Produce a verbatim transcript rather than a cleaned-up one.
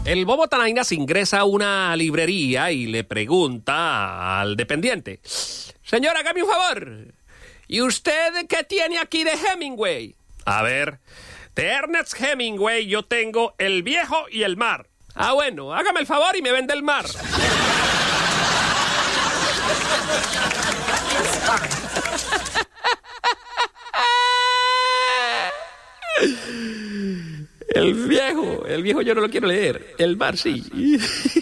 El Bobo Tanainas ingresa a una librería y le pregunta al dependiente: señora, hágame un favor. ¿Y usted qué tiene aquí de Hemingway? A ver, de Ernest Hemingway yo tengo El Viejo y el Mar. Ah, bueno, hágame el favor y me vende el mar. El viejo, el viejo yo no lo quiero leer. El mar sí.